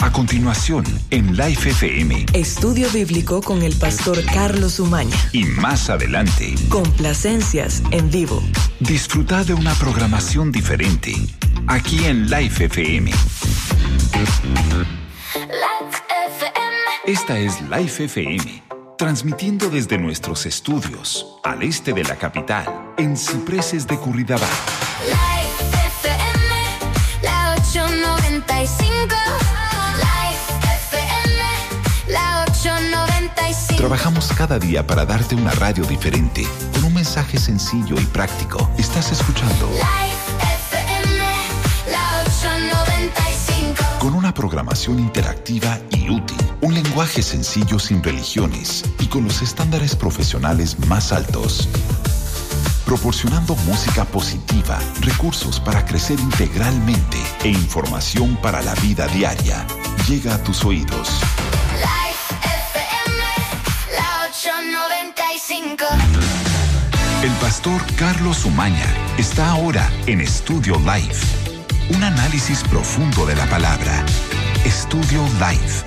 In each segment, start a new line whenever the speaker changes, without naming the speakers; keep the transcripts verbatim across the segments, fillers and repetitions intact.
A continuación, en Life F M.
Estudio bíblico con el pastor Carlos Umaña.
Y más adelante,
Complacencias en vivo.
Disfruta de una programación diferente, aquí en Life F M. Esta es Life F M, transmitiendo desde nuestros estudios, al este de la capital, en Cipreses de Curridabat.
Life F M, la ochocientos noventa y cinco. Life F M, la ochocientos noventa y cinco.
Trabajamos cada día para darte una radio diferente, con un mensaje sencillo y práctico. Estás escuchando
Life F M, la ochocientos noventa y cinco.
Con una programación interactiva y útil, un lenguaje sencillo sin religiones y con los estándares profesionales más altos. Proporcionando música positiva, recursos para crecer integralmente e información para la vida diaria. Llega a tus oídos.
Life F M, la ochocientos noventa y cinco.
El pastor Carlos Umaña está ahora en Estudio Life. Un análisis profundo de la palabra. Estudio Life.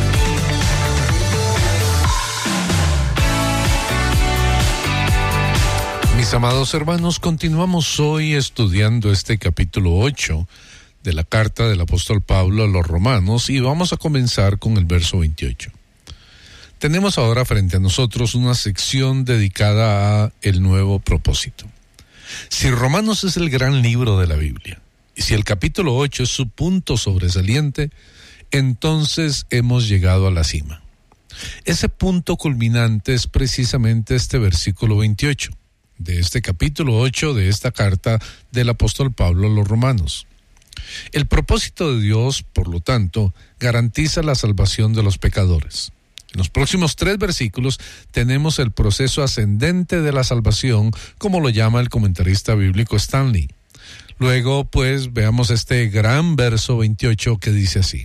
Mis amados hermanos, continuamos hoy estudiando este capítulo ocho de la carta del apóstol Pablo a los romanos y vamos a comenzar con el verso veintiocho. Tenemos ahora frente a nosotros una sección dedicada a el nuevo propósito. Si Romanos es el gran libro de la Biblia y si el capítulo ocho es su punto sobresaliente, entonces hemos llegado a la cima. Ese punto culminante es precisamente este versículo veintiocho. De este capítulo ocho de esta carta del apóstol Pablo a los romanos. El propósito de Dios, por lo tanto, garantiza la salvación de los pecadores. En los próximos tres versículos tenemos el proceso ascendente de la salvación, como lo llama el comentarista bíblico Stanley. Luego, pues, veamos este gran verso veintiocho que dice así: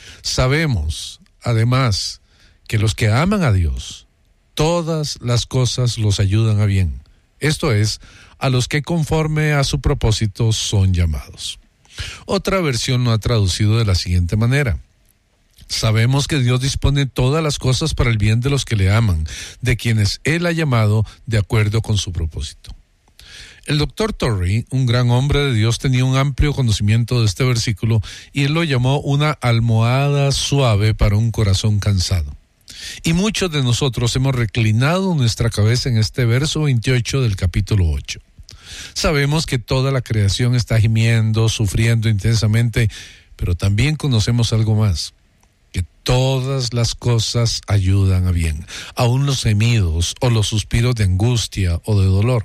sabemos, además, que los que aman a Dios, todas las cosas los ayudan a bien. Esto es, a los que conforme a su propósito son llamados. Otra versión lo ha traducido de la siguiente manera: sabemos que Dios dispone todas las cosas para el bien de los que le aman, de quienes Él ha llamado de acuerdo con su propósito. El doctor Torrey, un gran hombre de Dios, tenía un amplio conocimiento de este versículo y él lo llamó una almohada suave para un corazón cansado. Y muchos de nosotros hemos reclinado nuestra cabeza en este verso veintiocho del capítulo ocho. Sabemos que toda la creación está gimiendo, sufriendo intensamente, pero también conocemos algo más, que todas las cosas ayudan a bien, aun los gemidos o los suspiros de angustia o de dolor.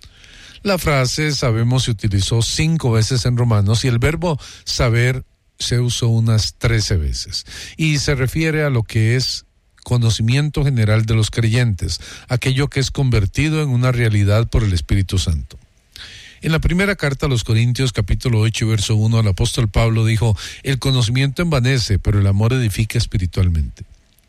La frase sabemos se utilizó cinco veces en Romanos y el verbo saber se usó unas trece veces y se refiere a lo que es conocimiento general de los creyentes, aquello que es convertido en una realidad por el Espíritu Santo. En la primera carta a los Corintios, capítulo ocho, verso uno, el apóstol Pablo dijo: el conocimiento envanece, pero el amor edifica espiritualmente.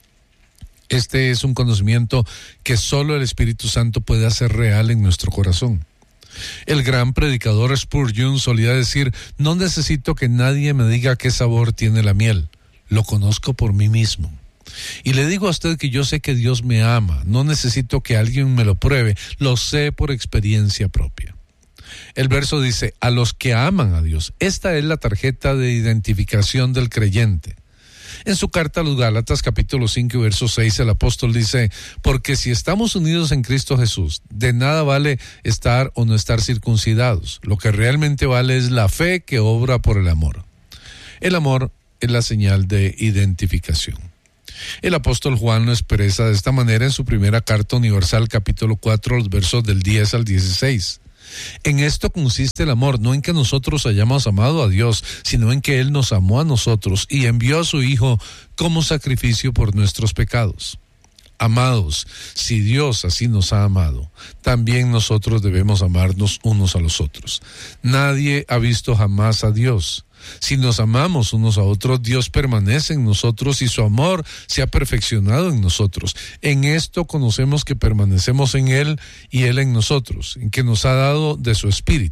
Este es un conocimiento que solo el Espíritu Santo puede hacer real en nuestro corazón. El gran predicador Spurgeon solía decir: no necesito que nadie me diga qué sabor tiene la miel, lo conozco por mí mismo. Y le digo a usted que yo sé que Dios me ama, no necesito que alguien me lo pruebe, lo sé por experiencia propia. El verso dice: a los que aman a Dios. Esta es la tarjeta de identificación del creyente. En su carta a los Gálatas, capítulo cinco, verso seis, el apóstol dice: porque si estamos unidos en Cristo Jesús, de nada vale estar o no estar circuncidados. Lo que realmente vale es la fe que obra por el amor. El amor es la señal de identificación. El apóstol Juan lo expresa de esta manera en su primera carta universal, capítulo cuatro, los versos del diez al dieciséis. En esto consiste el amor, no en que nosotros hayamos amado a Dios, sino en que Él nos amó a nosotros y envió a su Hijo como sacrificio por nuestros pecados. Amados, si Dios así nos ha amado, también nosotros debemos amarnos unos a los otros. Nadie ha visto jamás a Dios. Si nos amamos unos a otros, Dios permanece en nosotros y su amor se ha perfeccionado en nosotros. En esto conocemos que permanecemos en Él y Él en nosotros, en que nos ha dado de su Espíritu.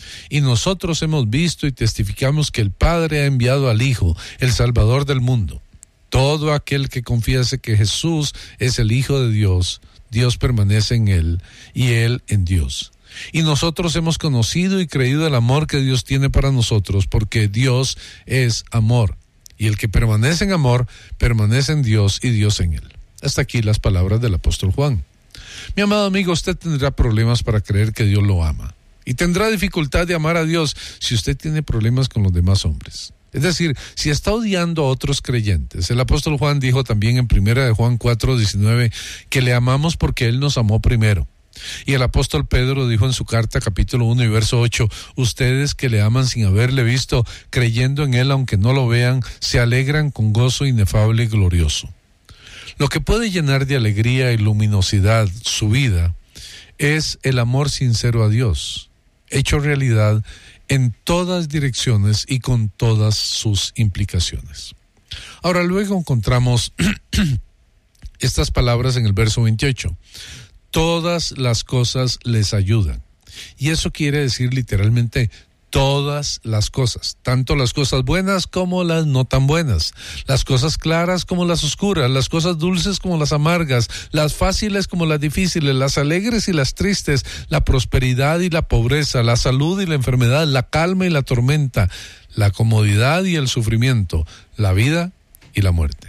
Y nosotros hemos visto y testificamos que el Padre ha enviado al Hijo, el Salvador del mundo. Todo aquel que confiese que Jesús es el Hijo de Dios, Dios permanece en él y él en Dios. Y nosotros hemos conocido y creído el amor que Dios tiene para nosotros, porque Dios es amor. Y el que permanece en amor, permanece en Dios y Dios en él. Hasta aquí las palabras del apóstol Juan. Mi amado amigo, usted tendrá problemas para creer que Dios lo ama. Y tendrá dificultad de amar a Dios si usted tiene problemas con los demás hombres. Es decir, si está odiando a otros creyentes. El apóstol Juan dijo también en primera de Juan cuatro diecinueve que le amamos porque Él nos amó primero. Y el apóstol Pedro dijo en su carta capítulo uno y verso ocho, ustedes que le aman sin haberle visto, creyendo en Él aunque no lo vean, se alegran con gozo inefable y glorioso. Lo que puede llenar de alegría y luminosidad su vida es el amor sincero a Dios, hecho realidad en todas direcciones y con todas sus implicaciones. Ahora luego encontramos estas palabras en el verso veintiocho. Todas las cosas les ayudan. Y eso quiere decir literalmente todas las cosas, tanto las cosas buenas como las no tan buenas, las cosas claras como las oscuras, las cosas dulces como las amargas, las fáciles como las difíciles, las alegres y las tristes, la prosperidad y la pobreza, la salud y la enfermedad, la calma y la tormenta, la comodidad y el sufrimiento, la vida y la muerte.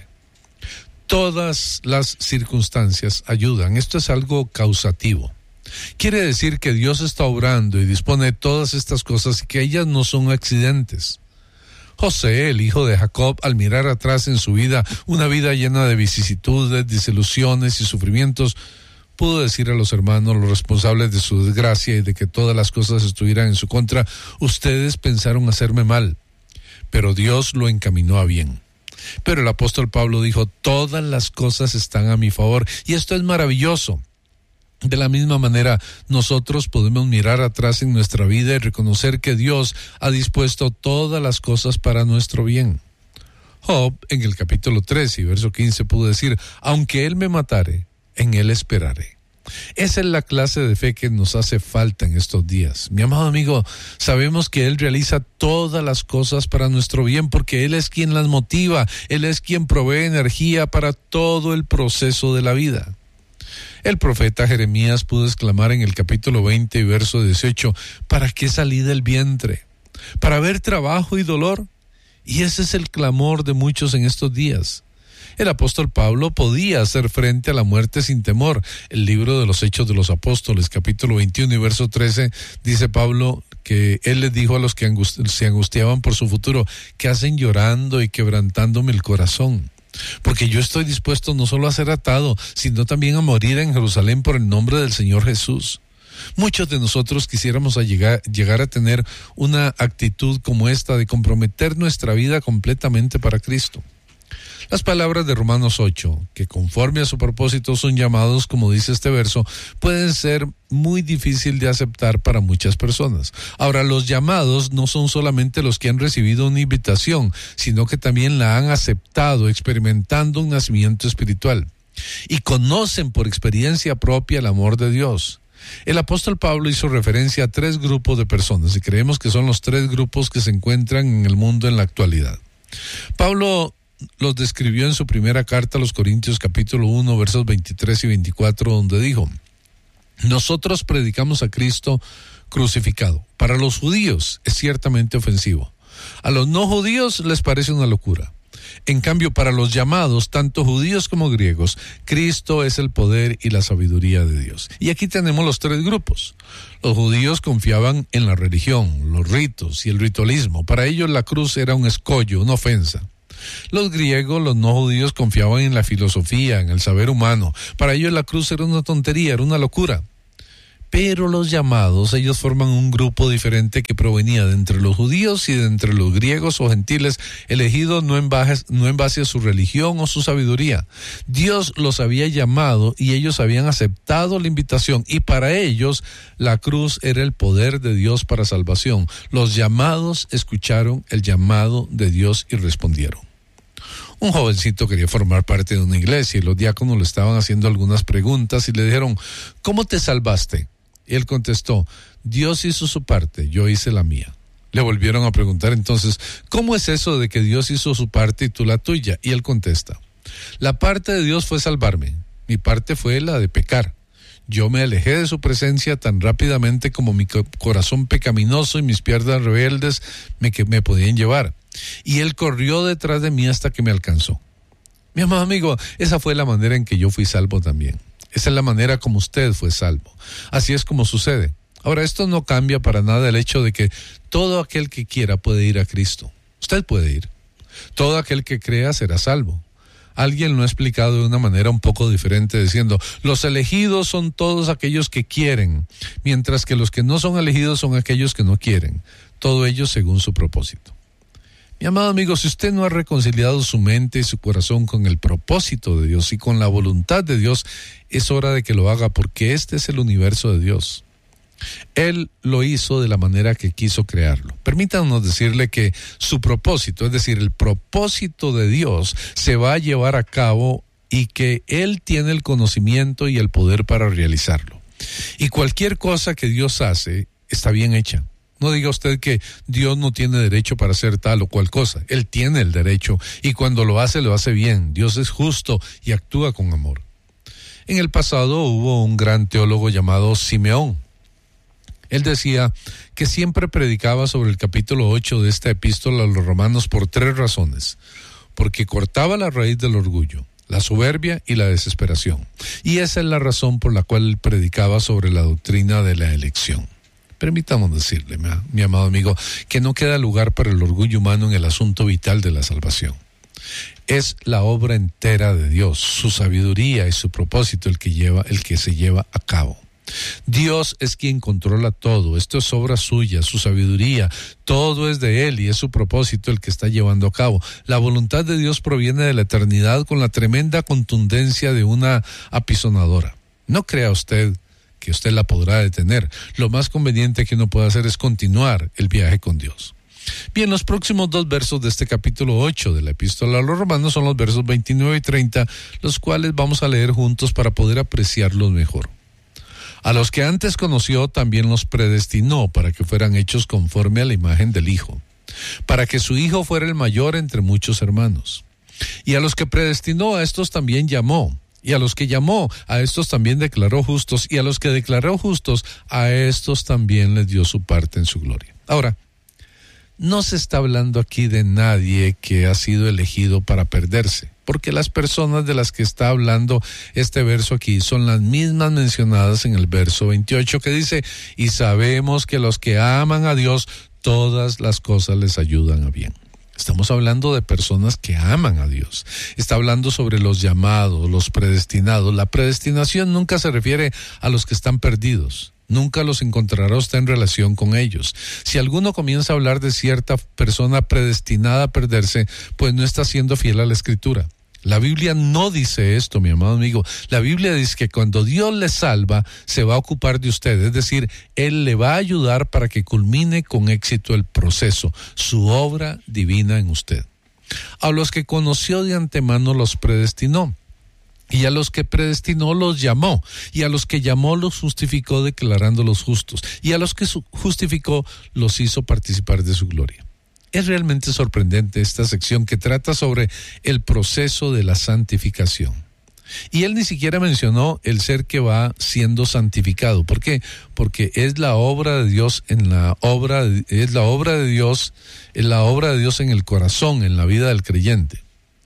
Todas las circunstancias ayudan. Esto es algo causativo. Quiere decir que Dios está obrando y dispone de todas estas cosas y que ellas no son accidentes. José, el hijo de Jacob, al mirar atrás en su vida, una vida llena de vicisitudes, desilusiones y sufrimientos, pudo decir a los hermanos, los responsables de su desgracia y de que todas las cosas estuvieran en su contra, ustedes pensaron hacerme mal, pero Dios lo encaminó a bien. Pero el apóstol Pablo dijo, todas las cosas están a mi favor, y esto es maravilloso. De la misma manera, nosotros podemos mirar atrás en nuestra vida y reconocer que Dios ha dispuesto todas las cosas para nuestro bien. Job, en el capítulo trece y verso quince, pudo decir, aunque Él me matare, en Él esperaré. Esa es la clase de fe que nos hace falta en estos días. Mi amado amigo, sabemos que Él realiza todas las cosas para nuestro bien porque Él es quien las motiva, Él es quien provee energía para todo el proceso de la vida. El profeta Jeremías pudo exclamar en el capítulo veinte y verso dieciocho, ¿para qué salí del vientre? ¿Para ver trabajo y dolor? Y ese es el clamor de muchos en estos días. El apóstol Pablo podía hacer frente a la muerte sin temor. El libro de los Hechos de los Apóstoles, capítulo veintiuno y verso trece, dice Pablo que él les dijo a los que angust- se angustiaban por su futuro, ¿qué hacen llorando y quebrantándome el corazón? Porque yo estoy dispuesto no solo a ser atado, sino también a morir en Jerusalén por el nombre del Señor Jesús. Muchos de nosotros quisiéramos a llegar, llegar a tener una actitud como esta de comprometer nuestra vida completamente para Cristo. Las palabras de Romanos ocho, que conforme a su propósito son llamados, como dice este verso, pueden ser muy difícil de aceptar para muchas personas. Ahora, los llamados no son solamente los que han recibido una invitación, sino que también la han aceptado, experimentando un nacimiento espiritual. Y conocen por experiencia propia el amor de Dios. El apóstol Pablo hizo referencia a tres grupos de personas, y creemos que son los tres grupos que se encuentran en el mundo en la actualidad. Pablo los describió en su primera carta a los Corintios capítulo uno versos veintitrés y veinticuatro, donde dijo, nosotros predicamos a Cristo crucificado. Para los judíos es ciertamente ofensivo. A los no judíos les parece una locura. En cambio, para los llamados, tanto judíos como griegos, Cristo es el poder y la sabiduría de Dios. Y aquí tenemos los tres grupos. Los judíos confiaban en la religión, los ritos y el ritualismo. Para ellos la cruz era un escollo, una ofensa. Los griegos, los no judíos, confiaban en la filosofía, en el saber humano. Para ellos la cruz era una tontería, era una locura. Pero los llamados, ellos forman un grupo diferente que provenía de entre los judíos y de entre los griegos o gentiles, elegidos no en base, no en base a su religión o su sabiduría. Dios los había llamado y ellos habían aceptado la invitación, y para ellos la cruz era el poder de Dios para salvación. Los llamados escucharon el llamado de Dios y respondieron. Un jovencito quería formar parte de una iglesia y los diáconos le estaban haciendo algunas preguntas y le dijeron, ¿cómo te salvaste? Y él contestó, Dios hizo su parte, yo hice la mía. Le volvieron a preguntar entonces, ¿cómo es eso de que Dios hizo su parte y tú la tuya? Y él contesta, la parte de Dios fue salvarme, mi parte fue la de pecar. Yo me alejé de su presencia tan rápidamente como mi corazón pecaminoso y mis piernas rebeldes me, que me podían llevar. Y él corrió detrás de mí hasta que me alcanzó. Mi amado amigo, esa fue la manera en que yo fui salvo también. Esa es la manera como usted fue salvo. Así es como sucede. Ahora, esto no cambia para nada el hecho de que todo aquel que quiera puede ir a Cristo. Usted puede ir. Todo aquel que crea será salvo. Alguien lo ha explicado de una manera un poco diferente diciendo, los elegidos son todos aquellos que quieren, mientras que los que no son elegidos son aquellos que no quieren. Todo ello según su propósito. Mi amado amigo, si usted no ha reconciliado su mente y su corazón con el propósito de Dios y con la voluntad de Dios, es hora de que lo haga porque este es el universo de Dios. Él lo hizo de la manera que quiso crearlo. Permítanos decirle que su propósito, es decir, el propósito de Dios, se va a llevar a cabo y que Él tiene el conocimiento y el poder para realizarlo. Y cualquier cosa que Dios hace está bien hecha. No diga usted que Dios no tiene derecho para hacer tal o cual cosa. Él tiene el derecho y cuando lo hace, lo hace bien. Dios es justo y actúa con amor. En el pasado hubo un gran teólogo llamado Simeón. Él decía que siempre predicaba sobre el capítulo ocho de esta epístola a los romanos por tres razones. Porque cortaba la raíz del orgullo, la soberbia y la desesperación. Y esa es la razón por la cual él predicaba sobre la doctrina de la elección. Permítamos decirle, mi, mi amado amigo, que no queda lugar para el orgullo humano en el asunto vital de la salvación. Es la obra entera de Dios, su sabiduría y su propósito el que lleva, el que se lleva a cabo. Dios es quien controla todo, esto es obra suya, su sabiduría, todo es de Él y es su propósito el que está llevando a cabo. La voluntad de Dios proviene de la eternidad con la tremenda contundencia de una apisonadora. No crea usted que usted la podrá detener. Lo más conveniente que uno puede hacer es continuar el viaje con Dios. Bien, los próximos dos versos de este capítulo ocho de la epístola a los romanos son los versos veintinueve y treinta, los cuales vamos a leer juntos para poder apreciarlos mejor. A los que antes conoció también los predestinó para que fueran hechos conforme a la imagen del Hijo, para que su Hijo fuera el mayor entre muchos hermanos. Y a los que predestinó a estos también llamó, y a los que llamó a estos también declaró justos, y a los que declaró justos a estos también les dio su parte en su gloria. Ahora, no se está hablando aquí de nadie que ha sido elegido para perderse, porque las personas de las que está hablando este verso aquí son las mismas mencionadas en el verso veintiocho que dice, y sabemos que los que aman a Dios, todas las cosas les ayudan a bien. Estamos hablando de personas que aman a Dios. Está hablando sobre los llamados, los predestinados. La predestinación nunca se refiere a los que están perdidos. Nunca los encontrará usted en relación con ellos. Si alguno comienza a hablar de cierta persona predestinada a perderse, pues no está siendo fiel a la Escritura. La Biblia no dice esto, mi amado amigo. La Biblia dice que cuando Dios le salva, se va a ocupar de usted. Es decir, Él le va a ayudar para que culmine con éxito el proceso, su obra divina en usted. A los que conoció de antemano los predestinó. Y a los que predestinó los llamó, y a los que llamó los justificó declarándolos justos, y a los que justificó los hizo participar de su gloria. Es realmente sorprendente esta sección que trata sobre el proceso de la santificación. Y él ni siquiera mencionó el ser que va siendo santificado. ¿Por qué? Porque es la obra de Dios en la obra, es la obra de Dios, es la obra de Dios en el corazón, en la vida del creyente.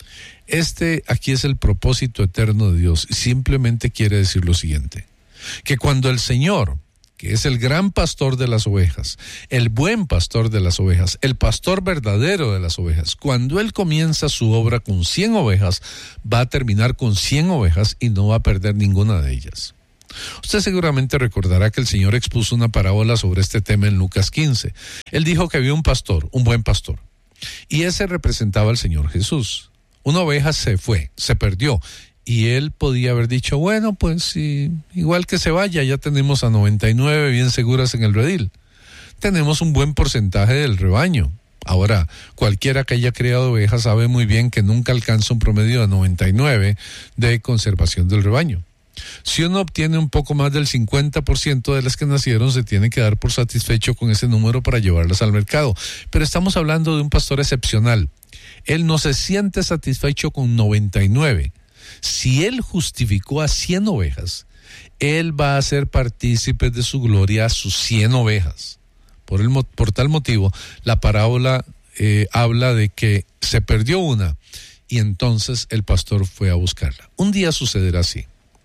Este aquí es el propósito eterno de Dios y simplemente quiere decir lo siguiente, que cuando el Señor, que es el gran pastor de las ovejas, el buen pastor de las ovejas, el pastor verdadero de las ovejas, cuando Él comienza su obra con cien ovejas, va a terminar con cien ovejas y no va a perder ninguna de ellas. Usted seguramente recordará que el Señor expuso una parábola sobre este tema en Lucas quince. Él dijo que había un pastor, un buen pastor, y ese representaba al Señor Jesús. Una oveja se fue, se perdió, y él podía haber dicho, bueno, pues sí, igual que se vaya, ya tenemos a noventa y nueve bien seguras en el redil. Tenemos un buen porcentaje del rebaño. Ahora, cualquiera que haya criado ovejas sabe muy bien que nunca alcanza un promedio de noventa y nueve de conservación del rebaño. Si uno obtiene un poco más del cincuenta por ciento de las que nacieron, se tiene que dar por satisfecho con ese número para llevarlas al mercado. Pero estamos hablando de un pastor excepcional. Él no se siente satisfecho con noventa y nueve. Si él justificó a cien ovejas, él va a ser partícipe de su gloria a sus cien ovejas. Por, el, por tal motivo, la parábola eh, habla de que se perdió una y entonces el pastor fue a buscarla. Un día sucederá así.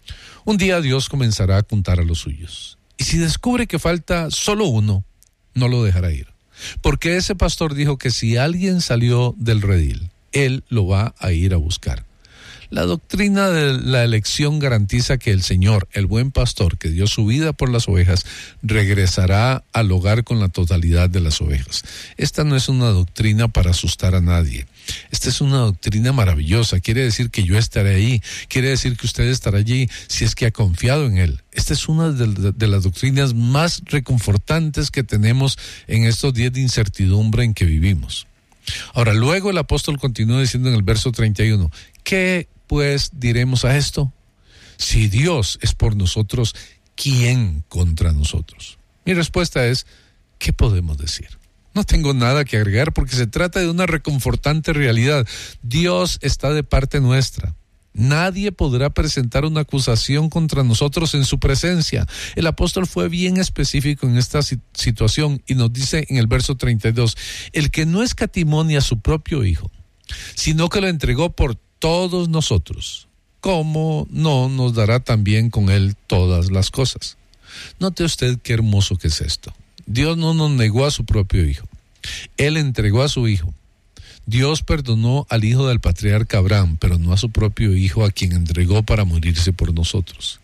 Un día Dios comenzará a contar a los suyos. Y si descubre que falta solo uno, no lo dejará ir. Porque ese pastor dijo que si alguien salió del redil, él lo va a ir a buscar. La doctrina de la elección garantiza que el Señor, el buen pastor que dio su vida por las ovejas, regresará al hogar con la totalidad de las ovejas. Esta no es una doctrina para asustar a nadie. Esta es una doctrina maravillosa. Quiere decir que yo estaré ahí. Quiere decir que usted estará allí si es que ha confiado en Él. Esta es una de, de, de las doctrinas más reconfortantes que tenemos en estos días de incertidumbre en que vivimos. Ahora, luego el apóstol continúa diciendo en el verso treinta y uno, ¿qué pues diremos a esto? Si Dios es por nosotros, ¿quién contra nosotros? Mi respuesta es, ¿qué podemos decir? No tengo nada que agregar porque se trata de una reconfortante realidad. Dios está de parte nuestra. Nadie podrá presentar una acusación contra nosotros en su presencia. El apóstol fue bien específico en esta situación y nos dice en el verso treinta y dos, el que no escatimó ni a su propio hijo, sino que lo entregó por todos nosotros, ¿cómo no nos dará también con él todas las cosas? Note usted qué hermoso que es esto. Dios no nos negó a su propio hijo. Él entregó a su hijo. Dios perdonó al hijo del patriarca Abraham, pero no a su propio hijo, a quien entregó para morirse por nosotros.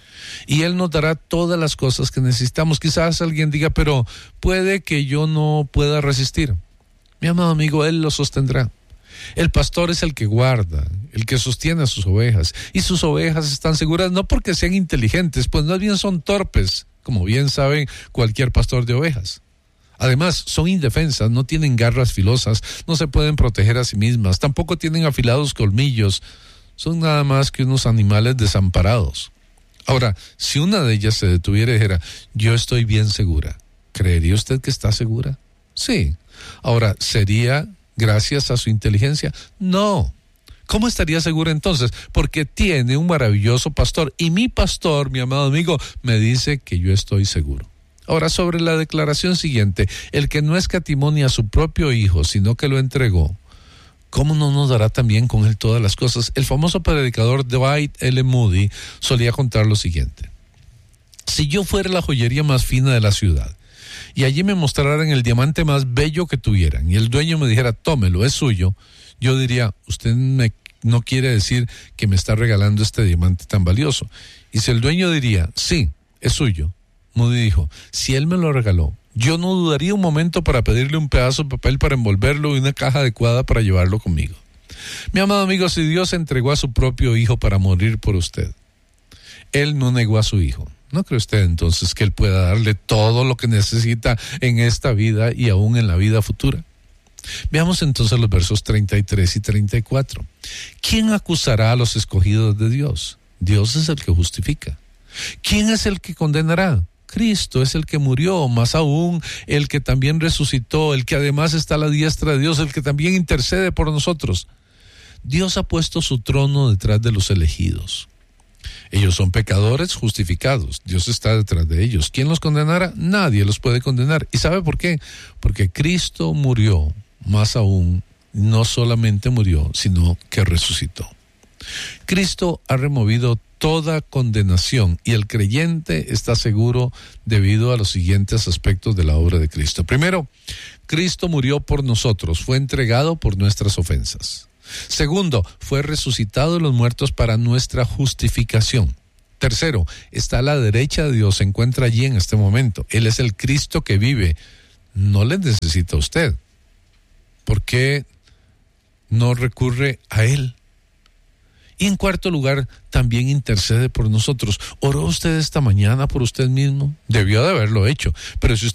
Y Él nos dará todas las cosas que necesitamos. Quizás alguien diga, pero puede que yo no pueda resistir. Mi amado amigo, Él lo sostendrá. El pastor es el que guarda, el que sostiene a sus ovejas, y sus ovejas están seguras no porque sean inteligentes, pues más bien son torpes, como bien sabe cualquier pastor de ovejas. Además, son indefensas, no tienen garras filosas, no se pueden proteger a sí mismas, tampoco tienen afilados colmillos, son nada más que unos animales desamparados. Ahora, si una de ellas se detuviera y dijera, yo estoy bien segura, ¿creería usted que está segura? Sí. Ahora, ¿sería gracias a su inteligencia? No. ¿Cómo estaría segura entonces? Porque tiene un maravilloso pastor, y mi pastor, mi amado amigo, me dice que yo estoy seguro. Ahora, sobre la declaración siguiente, el que no escatimó ni a su propio hijo, sino que lo entregó, ¿cómo no nos dará también con él todas las cosas? El famoso predicador Dwight L. Moody solía contar lo siguiente: si yo fuera la joyería más fina de la ciudad, y allí me mostraran el diamante más bello que tuvieran, y el dueño me dijera, tómelo, es suyo, yo diría, usted me, no quiere decir que me está regalando este diamante tan valioso. Y si el dueño diría, sí, es suyo, Moody dijo, si él me lo regaló, yo no dudaría un momento para pedirle un pedazo de papel para envolverlo y una caja adecuada para llevarlo conmigo. Mi amado amigo, si Dios entregó a su propio hijo para morir por usted, Él no negó a su hijo. ¿No cree usted entonces que Él pueda darle todo lo que necesita en esta vida y aún en la vida futura? Veamos entonces los versos treinta y tres y treinta y cuatro. ¿Quién acusará a los escogidos de Dios? Dios es el que justifica. ¿Quién es el que condenará? Cristo es el que murió, más aún el que también resucitó, el que además está a la diestra de Dios, el que también intercede por nosotros. Dios ha puesto su trono detrás de los elegidos. Ellos son pecadores justificados. Dios está detrás de ellos. ¿Quién los condenará? Nadie los puede condenar. ¿Y sabe por qué? Porque Cristo murió, más aún, no solamente murió, sino que resucitó. Cristo ha removido toda condenación y el creyente está seguro debido a los siguientes aspectos de la obra de Cristo. Primero, Cristo murió por nosotros, fue entregado por nuestras ofensas. Segundo, fue resucitado de los muertos para nuestra justificación. Tercero, está a la derecha de Dios, se encuentra allí en este momento. Él es el Cristo que vive, no le necesita a usted. ¿Por qué no recurre a Él? Y en cuarto lugar, también intercede por nosotros. ¿Oró usted esta mañana por usted mismo? Debió de haberlo hecho, pero si usted